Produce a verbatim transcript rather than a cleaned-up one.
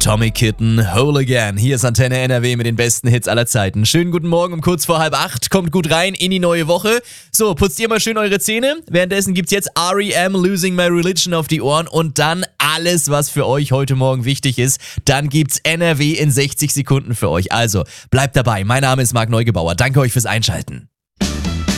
Tommy Kitten, Whole Again. Hier ist Antenne N R W mit den besten Hits aller Zeiten. Schönen guten Morgen um kurz vor halb acht. Kommt gut rein in die neue Woche. So, putzt ihr mal schön eure Zähne. Währenddessen gibt's jetzt R E M, Losing My Religion auf die Ohren und dann alles, was für euch heute Morgen wichtig ist. Dann gibt's N R W in sechzig Sekunden für euch. Also, bleibt dabei. Mein Name ist Marc Neugebauer. Danke euch fürs Einschalten.